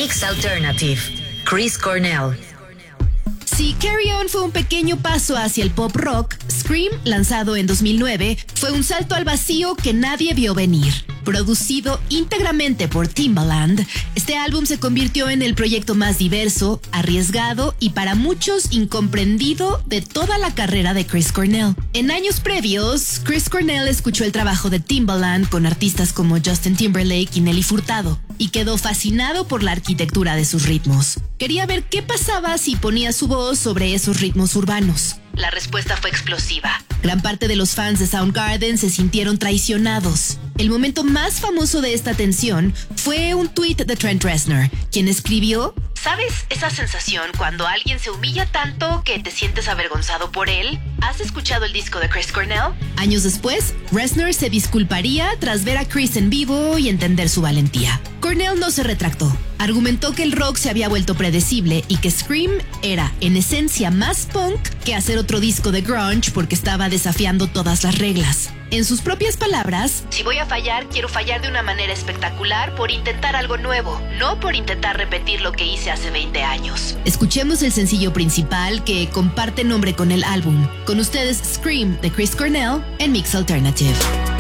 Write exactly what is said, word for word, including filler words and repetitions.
Mix Alternative, Chris Cornell. Si Carry On fue un pequeño paso hacia el pop rock, Scream, lanzado en dos mil nueve, fue un salto al vacío que nadie vio venir. Producido íntegramente por Timbaland, este álbum se convirtió en el proyecto más diverso, arriesgado y para muchos incomprendido de toda la carrera de Chris Cornell. En años previos, Chris Cornell escuchó el trabajo de Timbaland con artistas como Justin Timberlake y Nelly Furtado, y quedó fascinado por la arquitectura de sus ritmos. Quería ver qué pasaba si ponía su voz sobre esos ritmos urbanos. La respuesta fue explosiva. Gran parte de los fans de Soundgarden se sintieron traicionados. El momento más famoso de esta tensión fue un tuit de Trent Reznor, quien escribió: ¿sabes esa sensación cuando alguien se humilla tanto que te sientes avergonzado por él? ¿Has escuchado el disco de Chris Cornell? Años después, Reznor se disculparía tras ver a Chris en vivo y entender su valentía. Cornell no se retractó. Argumentó que el rock se había vuelto predecible y que Scream era, en esencia, más punk que hacer otro disco de grunge porque estaba desafiando todas las reglas. En sus propias palabras: si voy a fallar, quiero fallar de una manera espectacular por intentar algo nuevo, no por intentar repetir lo que hice hace veinte años. Escuchemos el sencillo principal que comparte nombre con el álbum. Con ustedes, Scream de Chris Cornell en Mix Alternative.